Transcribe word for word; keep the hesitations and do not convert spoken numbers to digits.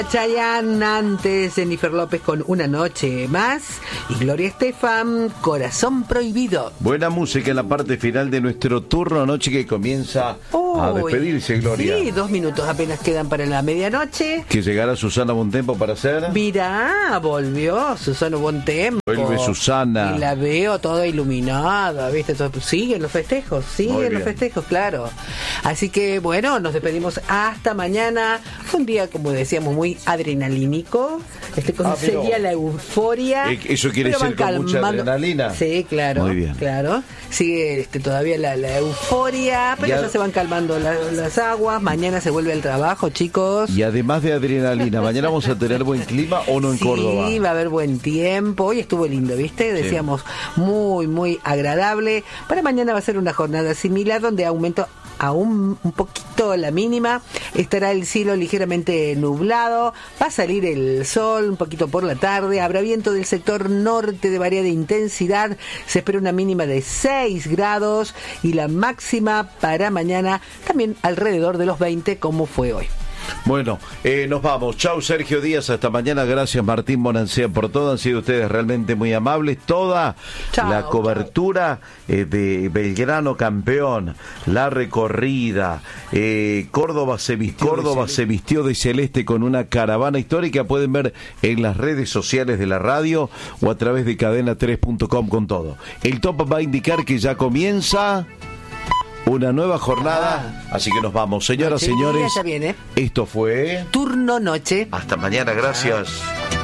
Chayanne, antes Jennifer López con Una Noche Más y Gloria Estefan, Corazón Prohibido. Buena música en la parte final de nuestro turno anoche que comienza oh, a despedirse, Gloria. Sí, dos minutos apenas quedan para la medianoche. Que llegará Susana Bontempo para hacer. Mirá, volvió Susana Bontempo. Vuelve Susana. Y la veo toda iluminada, ¿viste? Todo, siguen los festejos, siguen los festejos, claro. Así que bueno, nos despedimos hasta mañana. Fue un día, como decíamos, muy adrenalínico. Este ah, sería la euforia. Eso quiere decir con mucha adrenalina. Sí, claro. Muy bien. Claro. Sigue este, todavía la, la euforia, pero ya... ya se van calmando la, las aguas. Mañana se vuelve al trabajo, chicos. Y además de adrenalina, mañana vamos a tener buen clima o no en sí, Córdoba. Sí, va a haber buen tiempo. Hoy estuvo lindo, ¿viste? Decíamos sí. muy, muy agradable. Para mañana va a ser una jornada similar donde aumento aún un poquito la mínima, estará el cielo ligeramente nublado, va a salir el sol un poquito por la tarde, habrá viento del sector norte de variada intensidad, se espera una mínima de seis grados y la máxima para mañana también alrededor de los veinte como fue hoy. Bueno, eh, nos vamos. Chau, Sergio Díaz. Hasta mañana. Gracias, Martín Bonancea, por todo. Han sido ustedes realmente muy amables. Toda chau, la cobertura eh, de Belgrano campeón, la recorrida. Eh, Córdoba se vistió, Córdoba se vistió de celeste con una caravana histórica. Pueden ver en las redes sociales de la radio o a través de cadena tres punto com con todo. El top va a indicar que ya comienza una nueva jornada, ah. así que nos vamos. Señoras, noche, señores, ya viene. Esto fue Turno Noche. Hasta mañana, gracias.